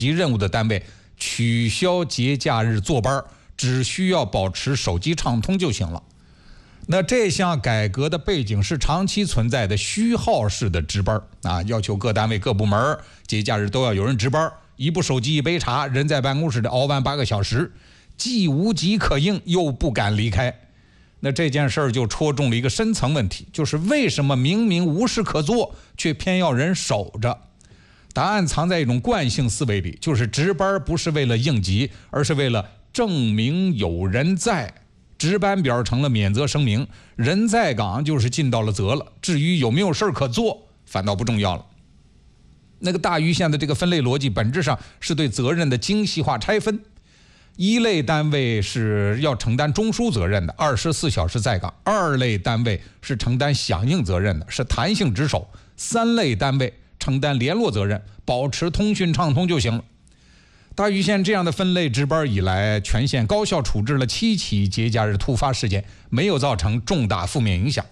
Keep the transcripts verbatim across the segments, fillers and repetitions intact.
及任务的单位取消节假日坐班，只需要保持手机畅通就行了。那这项改革的背景是长期存在的虚耗式的值班啊，要求各单位各部门节假日都要有人值班，一部手机一杯茶，人在办公室里熬完八个小时，既无疾可应又不敢离开。那这件事儿就戳中了一个深层问题，就是为什么明明无事可做，却偏要人守着？答案藏在一种惯性思维里，就是值班不是为了应急，而是为了证明有人在。值班表成了免责声明，人在岗就是尽到了责了，至于有没有事可做反倒不重要了。那个大余县的这个分类逻辑本质上是对责任的精细化拆分，一类单位是要承担中枢责任的，二十四小时在岗；二类单位是承担响应责任的，是弹性值守；三类单位承担联络责任，保持通讯畅通就行了。大余县这样的分类值班以来，全县高效处置了七起节假日突发事件，没有造成重大负面影响。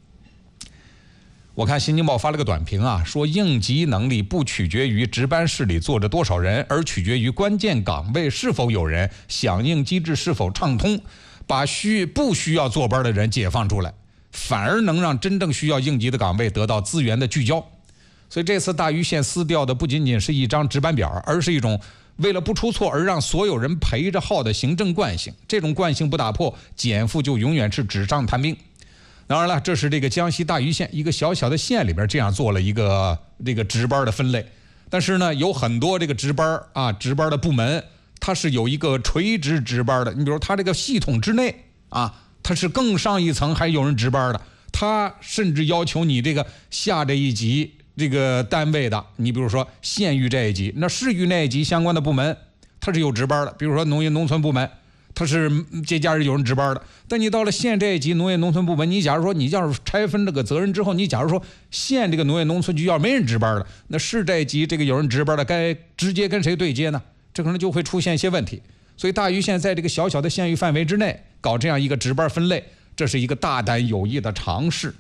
我看新京报发了个短评啊，说应急能力不取决于值班室里坐着多少人，而取决于关键岗位是否有人，响应机制是否畅通，把需不需要坐班的人解放出来，反而能让真正需要应急的岗位得到资源的聚焦。所以这次大余县撕掉的不仅仅是一张值班表，而是一种为了不出错而让所有人陪着号的行政惯性。这种惯性不打破，减负就永远是纸上谈兵。当然了，这是这个江西大余县一个小小的县里边这样做了一个这个值班的分类。但是呢，有很多这个值班啊值班的部门，它是有一个垂直值班的。你比如它这个系统之内啊，它是更上一层还有人值班的，它甚至要求你这个下这一级这个单位的，你比如说县域这一级，那市域那一级相关的部门它是有值班的，比如说农业农村部门它是节假日有人值班的。但你到了县这一级农业农村部门，你假如说你要是拆分这个责任之后，你假如说县这个农业农村局要没人值班的，那市这一级这个有人值班的该直接跟谁对接呢？这可能就会出现一些问题。所以大余县在这个小小的县域范围之内搞这样一个值班分类，这是一个大胆有益的尝试。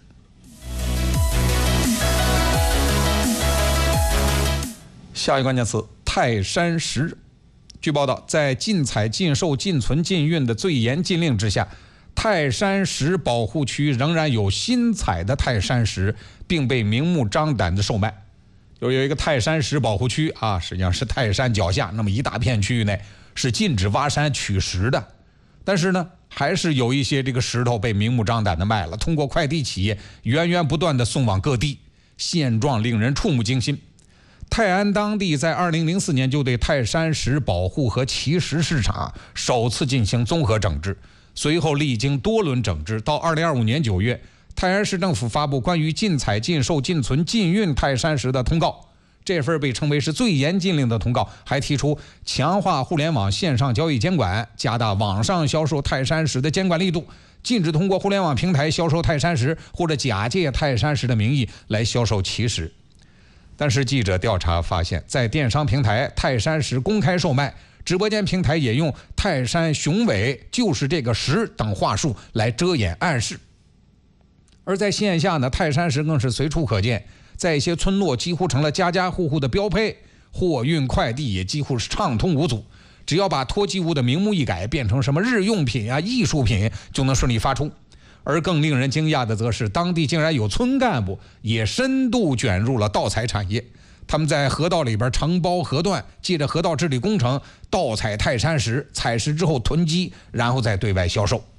下一个关键词，泰山石。据报道，在禁采、禁售、禁存、禁运的最严禁令之下，泰山石保护区仍然有新采的泰山石，并被明目张胆的售卖。就有一个泰山石保护区啊，实际上是泰山脚下那么一大片区域内是禁止挖山取石的，但是呢，还是有一些这个石头被明目张胆的卖了，通过快递企业源源不断的送往各地，现状令人触目惊心。泰安当地在二零零四年就对泰山石保护和奇石市场首次进行综合整治，随后历经多轮整治，到二零二五年九月，泰安市政府发布关于禁采、禁售、禁存、禁运泰山石的通告。这份被称为是最严禁令的通告还提出强化互联网线上交易监管，加大网上销售泰山石的监管力度，禁止通过互联网平台销售泰山石或者假借泰山石的名义来销售奇石。但是记者调查发现，在电商平台泰山石公开售卖，直播间平台也用泰山雄伟就是这个石等话术来遮掩暗示。而在线下呢，泰山石更是随处可见，在一些村落几乎成了家家户户的标配，货运快递也几乎是畅通无阻，只要把脱机物的名目一改，变成什么日用品啊、艺术品，就能顺利发出。而更令人惊讶的则是，当地竟然有村干部也深度卷入了盗采产业。他们在河道里边承包河段，借着河道治理工程盗采泰山石，采石之后囤积，然后再对外销售。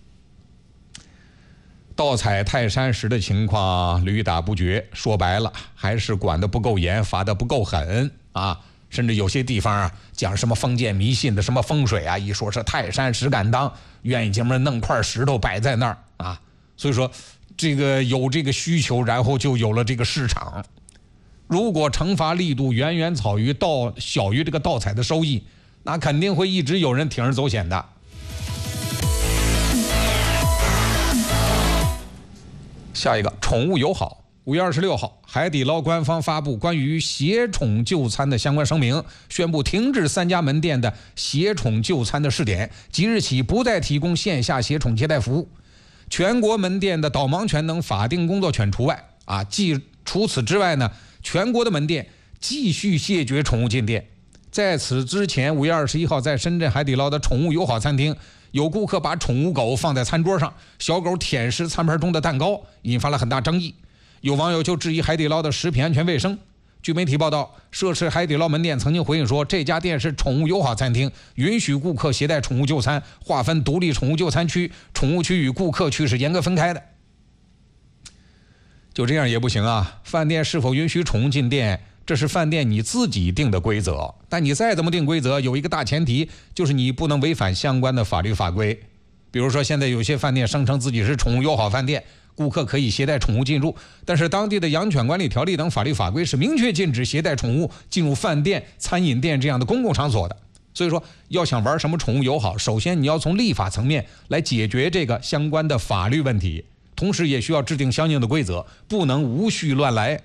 盗采泰山石的情况屡打不绝，说白了还是管得不够严，罚得不够狠啊！甚至有些地方啊，讲什么封建迷信的什么风水啊，一说是泰山石敢当，愿意这么弄块石头摆在那儿啊。所以说这个有这个需求，然后就有了这个市场。如果惩罚力度远远小于盗小于这个盗采的收益，那肯定会一直有人铤而走险的。下一个，宠物友好。五月二十六号，海底捞官方发布关于携宠就餐的相关声明，宣布停止三家门店的携宠就餐的试点，即日起不再提供线下携宠接待服务。全国门店的导盲犬等法定工作犬除外啊。既除此之外呢，全国的门店继续谢绝宠物进店。 在此之前，五月二十一号，在深圳海底捞的宠物友好餐厅，有顾客把宠物狗放在餐桌上，小狗舔食餐盘中的蛋糕，引发了很大争议。有网友就质疑海底捞的食品安全卫生。据媒体报道，涉事海底捞门店曾经回应说，这家店是宠物友好餐厅，允许顾客携带宠物就餐，划分独立宠物就餐区，宠物区与顾客区是严格分开的。就这样也不行啊！饭店是否允许宠物进店，这是饭店你自己定的规则。但你再怎么定规则，有一个大前提，就是你不能违反相关的法律法规。比如说，现在有些饭店声称自己是宠物友好饭店，顾客可以携带宠物进入，但是当地的养犬管理条例等法律法规是明确禁止携带宠物进入饭店、餐饮店这样的公共场所的。所以说，要想玩什么宠物友好，首先你要从立法层面来解决这个相关的法律问题，同时也需要制定相应的规则，不能无序乱来。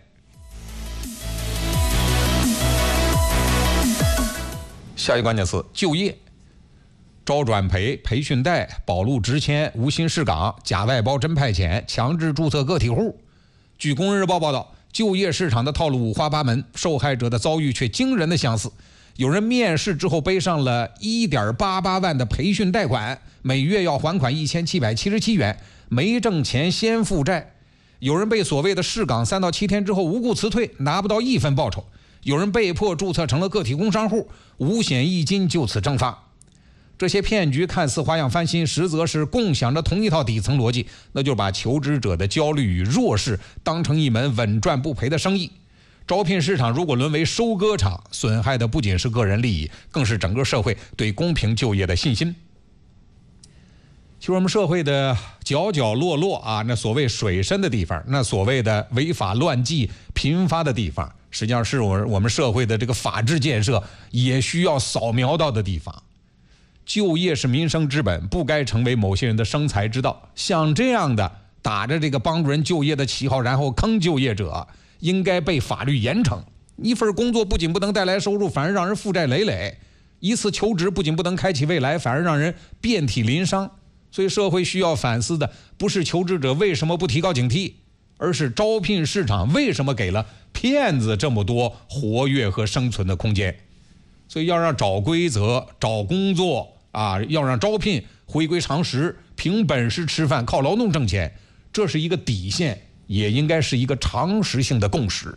下一个关键词：就业。招转培、培训贷、保录直签、无薪试岗、假外包真派遣、强制注册个体户。据工人日报报道，就业市场的套路五花八门，受害者的遭遇却惊人的相似。有人面试之后背上了 一点八八万的培训贷款，每月要还款一千七百七十七元，没挣钱先负债。有人被所谓的试岗三到七天之后无故辞退，拿不到一分报酬。有人被迫注册成了个体工商户，五险一金就此蒸发。这些骗局看似花样翻新，实则是共享着同一套底层逻辑，那就是把求职者的焦虑与弱势当成一门稳赚不赔的生意。招聘市场如果沦为收割场，损害的不仅是个人利益，更是整个社会对公平就业的信心。其实我们社会的角角落落啊，那所谓水深的地方，那所谓的违法乱纪频发的地方，实际上是我我们社会的这个法治建设也需要扫描到的地方。就业是民生之本，不该成为某些人的生财之道。像这样的打着这个帮助人就业的旗号，然后坑就业者，应该被法律严惩。一份工作不仅不能带来收入，反而让人负债累累；一次求职不仅不能开启未来，反而让人遍体鳞伤。所以社会需要反思的，不是求职者为什么不提高警惕，而是招聘市场为什么给了骗子这么多活跃和生存的空间。所以要让找规则、找工作啊，要让招聘回归常识，凭本事吃饭，靠劳动挣钱，这是一个底线，也应该是一个常识性的共识。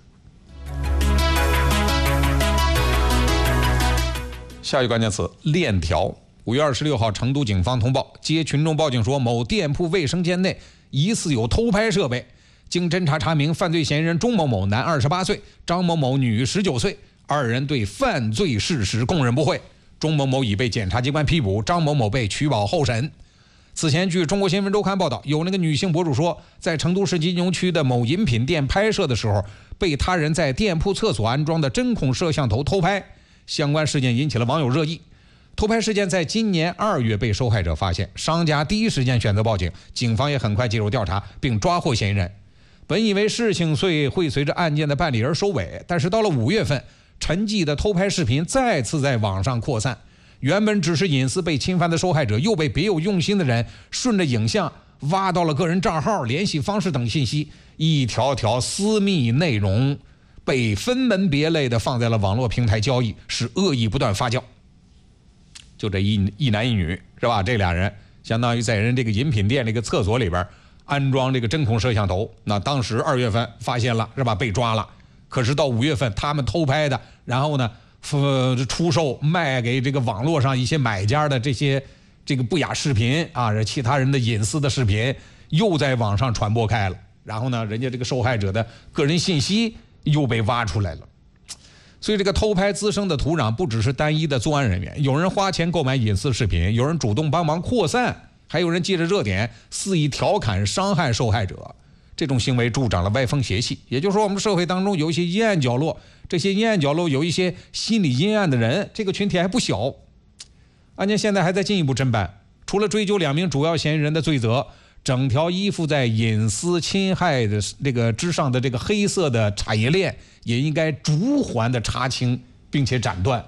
下一个关键词：链条。五月二十六号，成都警方通报，接群众报警说某店铺卫生间内疑似有偷拍设备。经侦查查明，犯罪嫌疑人钟某某男二十八岁，张某某女十九岁，二人对犯罪事实供认不讳。钟某某已被检察机关批捕，张某某被取保候审。此前，据中国新闻周刊报道，有那个女性博主说，在成都市金融区的某饮品店拍摄的时候，被他人在店铺厕所安装的针孔摄像头偷拍。相关事件引起了网友热议。偷拍事件在今年二月被受害者发现，商家第一时间选择报警，警方也很快介入调查，并抓获嫌疑人。本以为事情会会随着案件的办理而收尾，但是到了五月份，沉寂的偷拍视频再次在网上扩散。原本只是隐私被侵犯的受害者，又被别有用心的人顺着影像挖到了个人账号、联系方式等信息，一条条私密内容被分门别类的放在了网络平台交易，使恶意不断发酵。就这一一男一女是吧？这俩人相当于在人这个饮品店这个厕所里边安装这个针孔摄像头。那当时二月份发现了是吧？被抓了。可是到五月份，他们偷拍的，然后呢，呃，出售卖给这个网络上一些买家的这些这个不雅视频啊，其他人的隐私的视频又在网上传播开了。然后呢，人家这个受害者的个人信息又被挖出来了。所以这个偷拍滋生的土壤不只是单一的作案人员，有人花钱购买隐私视频，有人主动帮忙扩散，还有人借着热点肆意调侃伤害受害者。这种行为助长了歪风邪气，也就是说我们社会当中有一些阴暗角落，这些阴暗角落有一些心理阴暗的人，这个群体还不小。案件现在还在进一步侦办，除了追究两名主要嫌疑人的罪责，整条依附在隐私侵害的这个之上的这个黑色的产业链也应该逐环的查清并且斩断。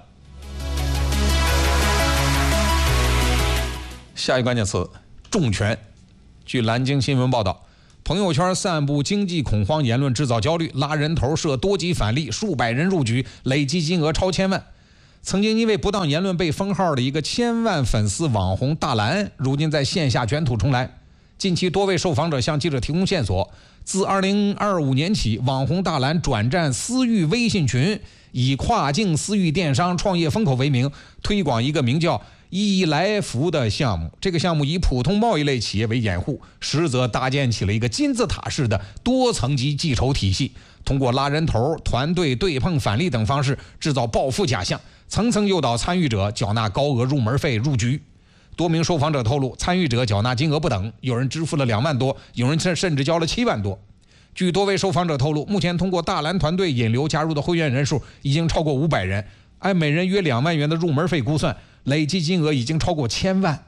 下一个关键词：重拳。据南京新闻报道，朋友圈散布经济恐慌言论制造焦虑，拉人头设多级返利，数百人入局，累计金额超千万。 曾经因为不当言论被封号的一个千万粉丝网红大蓝，如今在线下卷土重来。近期多位受访者向记者提供线索，自二零二五年起，网红大蓝转战私域微信群，以跨境私域电商创业风口为名，推广一个名叫易来福的项目。这个项目以普通贸易类企业为掩护，实则搭建起了一个金字塔式的多层级计酬体系，通过拉人头、团队对碰返利等方式制造暴富假象，层层诱导参与者缴纳高额入门费入局。多名受访者透露，参与者缴纳金额不等，有人支付了两万多，有人甚至交了七万多。据多位受访者透露，目前通过大蓝团队引流加入的会员人数已经超过五百人，按每人约两万元的入门费估算，累计金额已经超过千万。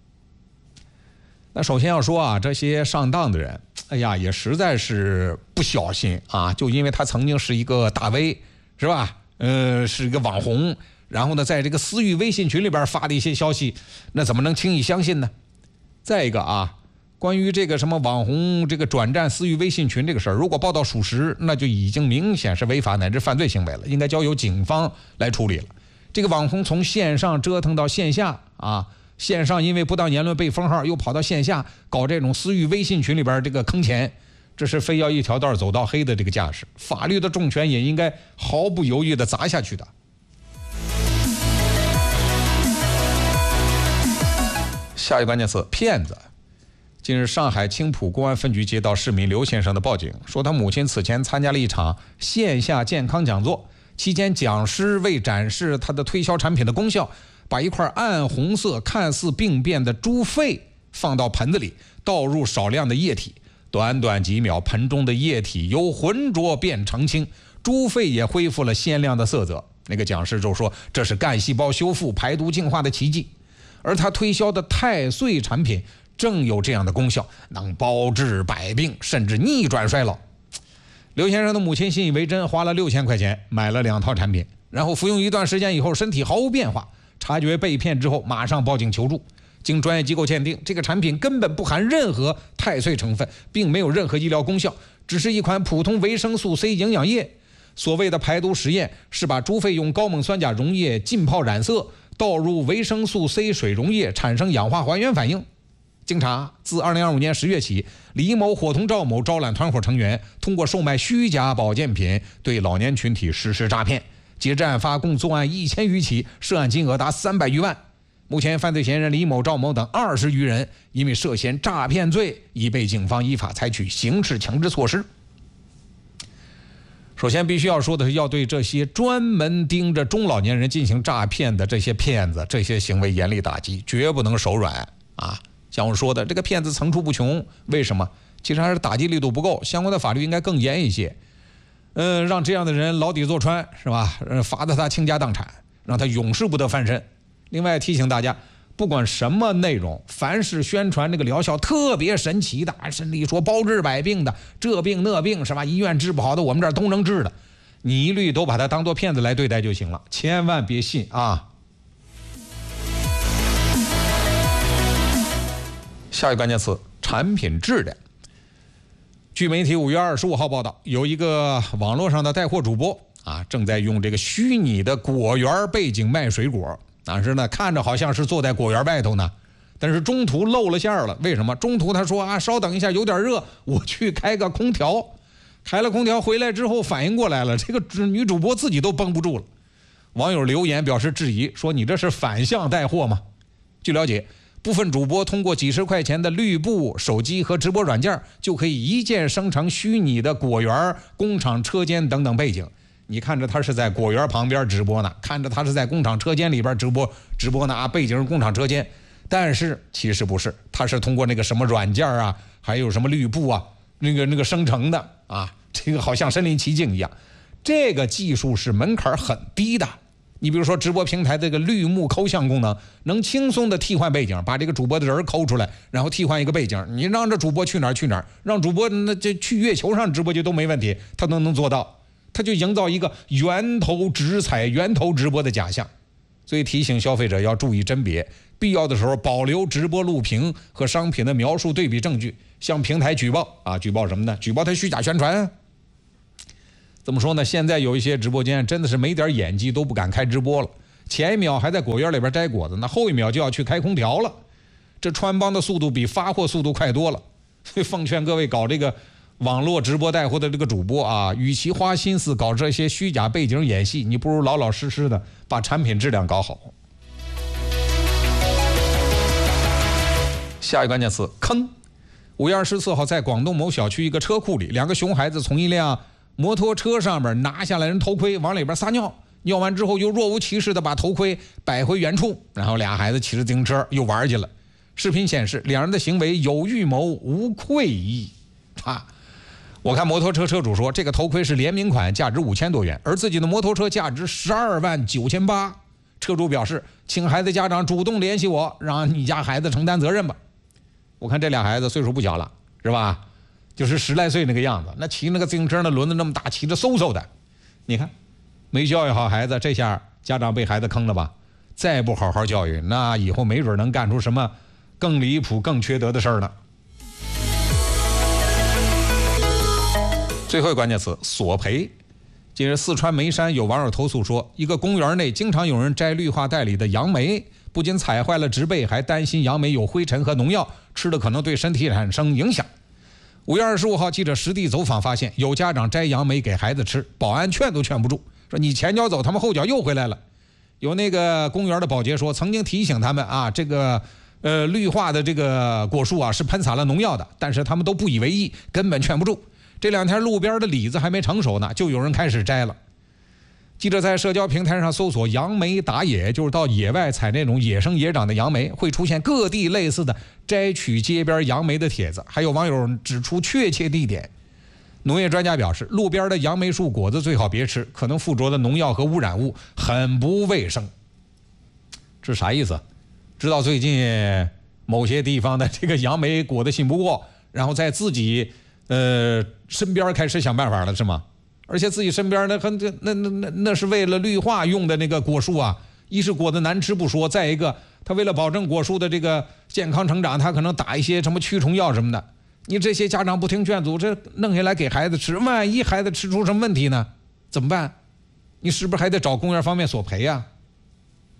那首先要说啊，这些上当的人，哎呀，也实在是不小心啊！就因为他曾经是一个大 V， 是吧？呃，是一个网红，然后呢，在这个私域微信群里边发的一些消息，那怎么能轻易相信呢？再一个啊，关于这个什么网红这个转战私域微信群这个事儿，如果报道属实，那就已经明显是违法乃至犯罪行为了，应该交由警方来处理了。这个网红从线上折腾到线下啊。线上因为不当言论被封号，又跑到线下搞这种私域微信群里边这个坑钱，这是非要一条道走到黑的这个架势，法律的重拳也应该毫不犹豫地砸下去的。下一个关键词：骗子。近日，上海青浦公安分局接到市民刘先生的报警，说他母亲此前参加了一场线下健康讲座，期间讲师为展示他的推销产品的功效，把一块暗红色看似病变的猪肺放到盆子里，倒入少量的液体，短短几秒，盆中的液体由浑浊变澄清，猪肺也恢复了鲜亮的色泽。那个讲师就说这是干细胞修复、排毒净化的奇迹，而他推销的太岁产品正有这样的功效，能包治百病，甚至逆转衰老。刘先生的母亲信以为真，花了六千块钱买了两套产品，然后服用一段时间以后，身体毫无变化。察觉被骗之后，马上报警求助。经专业机构鉴定，这个产品根本不含任何太岁成分，并没有任何医疗功效，只是一款普通维生素 C 营养液。所谓的排毒实验是把猪肺用高锰酸钾溶液浸泡染色，倒入维生素 C 水溶液，产生氧化还原反应。经查，自二零二五年十月起，李某伙同赵某招揽团伙成员，通过售卖虚假保健品对老年群体实施诈骗。截至案发，共作案一千余起，涉案金额达三百余万。目前，犯罪嫌疑人李某、赵某等二十余人因为涉嫌诈骗罪，已被警方依法采取刑事强制措施。首先，必须要说的是，要对这些专门盯着中老年人进行诈骗的这些骗子，这些行为严厉打击，绝不能手软啊！像我说的，这个骗子层出不穷，为什么？其实还是打击力度不够，相关的法律应该更严一些。嗯，让这样的人牢底坐穿，是吧？罚得他倾家荡产，让他永世不得翻身。另外提醒大家，不管什么内容，凡是宣传这个疗效特别神奇的，甚至说包治百病的，这病那病是吧？医院治不好的，我们这儿都能治的，你一律都把它当作骗子来对待就行了，千万别信啊！下一个关键词：产品质量。据媒体五月二十五号报道，有一个网络上的带货主播啊，正在用这个虚拟的果园背景卖水果，但是呢，看着好像是坐在果园外头呢，但是中途露了馅了。为什么？中途他说啊，稍等一下，有点热，我去开个空调。开了空调回来之后，反应过来了，这个女主播自己都绷不住了。网友留言表示质疑，说你这是反向带货吗？据了解，部分主播通过几十块钱的绿布、手机和直播软件，就可以一键生成虚拟的果园、工厂车间等等背景。你看着他是在果园旁边直播呢，看着他是在工厂车间里边直播直播呢啊，背景是工厂车间，但是其实不是，他是通过那个什么软件啊，还有什么绿布啊，那个那个生成的啊，这个好像身临其境一样。这个技术是门槛很低的。你比如说直播平台这个绿幕抠像功能，能轻松的替换背景，把这个主播的人抠出来，然后替换一个背景，你让这主播去哪儿去哪儿，让主播那这去月球上直播就都没问题，他都能做到。他就营造一个源头直采、源头直播的假象。所以提醒消费者要注意甄别，必要的时候保留直播录屏和商品的描述对比证据，向平台举报啊，举报什么呢？举报他虚假宣传。怎么说呢？现在有一些直播间真的是没点演技都不敢开直播了。 前一秒还在果园里边摘果子，那后一秒就要去开空调了。这穿帮的速度比发货速度快多了。所以奉劝各位搞这个网络直播带货的这个主播啊，与其花心思搞这些虚假背景演戏，你不如老老实实的把产品质量搞好。下一个关键词坑。五月二十四号，在广东某小区一个车库里，两个熊孩子从一辆摩托车上面拿下来人头盔，往里边撒尿，尿完之后又若无其事的把头盔摆回原处，然后俩孩子骑着自行车又玩去了。视频显示，两人的行为有预谋无愧意啊！我看摩托车车主说，这个头盔是联名款，价值五千多元，而自己的摩托车价值十二万九千八。车主表示，请孩子家长主动联系我，让你家孩子承担责任吧。我看这俩孩子岁数不小了，是吧？就是十来岁那个样子，那骑那个自行车，那轮子那么大，骑着嗖嗖的。你看，没教育好孩子，这下家长被孩子坑了吧？再不好好教育，那以后没准能干出什么更离谱、更缺德的事儿呢。最后一个关键词索赔。近日，四川眉山有网友投诉说，一个公园内经常有人摘绿化带里的杨梅，不仅踩坏了植被，还担心杨梅有灰尘和农药，吃的可能对身体产生影响。五月二十五号，记者实地走访发现，有家长摘杨梅给孩子吃，保安劝都劝不住，说你前脚走，他们后脚又回来了。有那个公园的保洁说，曾经提醒他们啊，这个呃绿化的这个果树啊是喷洒了农药的，但是他们都不以为意，根本劝不住。这两天路边的李子还没成熟呢，就有人开始摘了。记者在社交平台上搜索杨梅打野，就是到野外采那种野生野长的杨梅，会出现各地类似的摘取街边杨梅的帖子，还有网友指出确切地点。农业专家表示，路边的杨梅树果子最好别吃，可能附着的农药和污染物很不卫生。这啥意思？知道最近某些地方的这个杨梅果子信不过，然后在自己呃身边开始想办法了是吗？而且自己身边那那那那那是为了绿化用的那个果树啊，一是果子难吃不说，再一个他为了保证果树的这个健康成长，他可能打一些什么驱虫药什么的。你这些家长不听劝阻，这弄下来给孩子吃，万一孩子吃出什么问题呢？怎么办？你是不是还得找公园方面索赔啊？